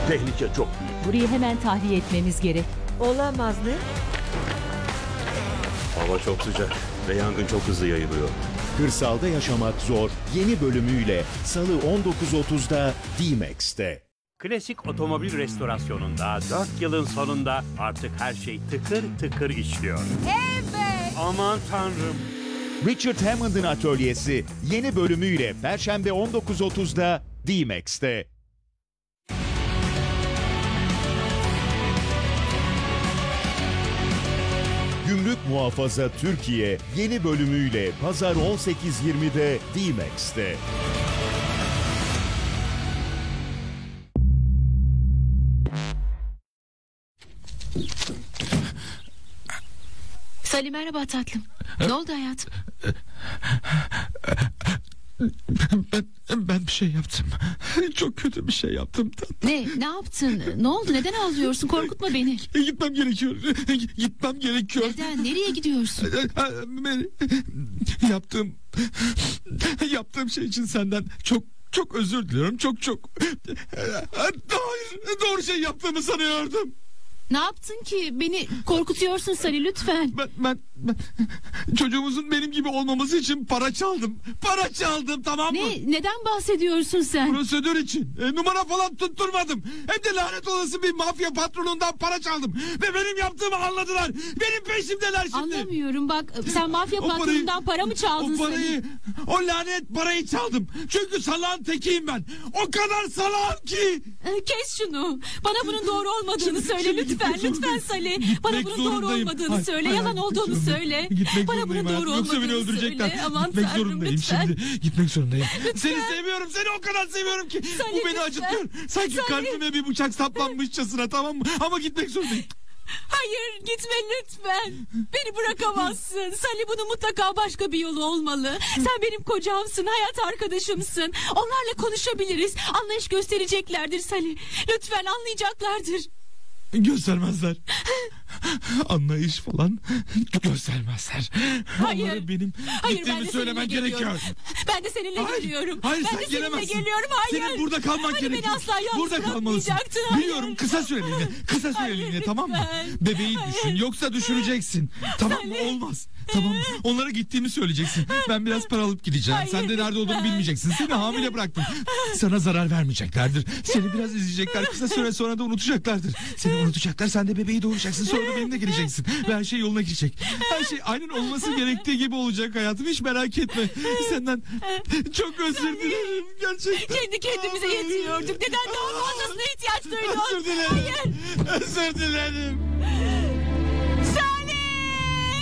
Tehlike çok büyük. Burayı hemen tahliye etmemiz gerek. Olamaz mı? Hava çok sıcak ve yangın çok hızlı yayılıyor. Kırsalda Yaşamak Zor yeni bölümüyle Salı 19.30'da D-Max'te. Klasik otomobil restorasyonunda 4 yılın sonunda artık her şey tıkır tıkır işliyor. Evet. Aman tanrım. Richard Hammond'ın atölyesi yeni bölümüyle Perşembe 19.30'da D-Max'te. Gümrük Muhafaza Türkiye yeni bölümüyle Pazar 18.20'de D-Max'te. Salih merhaba tatlım. Ne oldu hayatım? Ben bir şey yaptım. Çok kötü bir şey yaptım. Ne yaptın? Ne oldu? Neden ağlıyorsun? Korkutma beni. Gitmem gerekiyor. Gitmem gerekiyor. Neden? Nereye gidiyorsun? Yaptığım şey için senden çok özür diliyorum. Çok. Hayır, doğru şey yaptığımı sanıyordum. Ne yaptın ki? Beni korkutuyorsun Salih lütfen. Ben çocuğumuzun benim gibi olmaması için para çaldım. Para çaldım, tamam mı? Neden bahsediyorsun sen? Prosedür için. Numara falan tutturmadım. Hem de lanet olası bir mafya patronundan para çaldım. Ve benim yaptığımı anladılar. Benim peşimdeler şimdi. Anlamıyorum bak, sen mafya patronundan para mı çaldın Salih? O lanet parayı çaldım. Çünkü salağın tekiyim ben. O kadar salağım ki. Kes şunu. Bana bunun doğru olmadığını söyle lütfen Salih. Bana bunun doğru olmadığını söyle. Yalan olduğunu söyle. Bana bunun doğru Yoksa beni olmadığını öldürecekler. söyle. Aman Gitmek tanrım zorundayım lütfen. şimdi. Gitmek zorundayım. Seni seviyorum. Seni o kadar seviyorum ki. Salih, Bu beni lütfen. acıtıyor. Sanki Salih. kalbime bir bıçak saplanmışçasına, tamam mı? Ama gitmek zorundayım. Hayır gitme lütfen. Beni bırakamazsın. Salih bunun mutlaka başka bir yolu olmalı. Sen benim kocamsın, hayat arkadaşımsın. Onlarla konuşabiliriz. Anlayış göstereceklerdir Salih. Lütfen anlayacaklardır. Göstermezler. Anlayış falan göstermezler. Hayır. Onlara benim Hayır, ben gittiğimi de söylemen seninle gerekiyor. geliyorum. Ben de seninle geliyorum. Hayır, ben sen de seninle gelemezsin. geliyorum. Hayır. Senin burada kalman Hani gerekiyor. beni asla yalnız Burada kalmalısın. bırakmayacaktın. Hayır. Biliyorum, kısa süreliğine. Kısa süreliğine, Hayır, tamam mı? lütfen. Bebeği Hayır. düşün, yoksa düşüreceksin. Tamam mı? Olmaz. Tamam mı? Onlara gittiğimi söyleyeceksin. Ben biraz para alıp gideceğim. Hayır, Sen de nerede olduğunu lütfen. bilmeyeceksin. Seni hamile bıraktım. Sana zarar vermeyeceklerdir. Seni biraz izleyecekler. Kısa süre sonra da unutacaklardır. Seni unutacaklar. Sen de bebeği doğuracaksın. Sonra da benimle geleceksin. Ve her şey yoluna girecek. Her şey aynen olması gerektiği gibi olacak hayatım. Hiç merak etme. Senden çok özür dilerim. Gerçekten. Kendi kendimize yetiyorduk. Neden daha fazlasına ihtiyaç duydun? Özür dilerim. Hayır. Özür dilerim.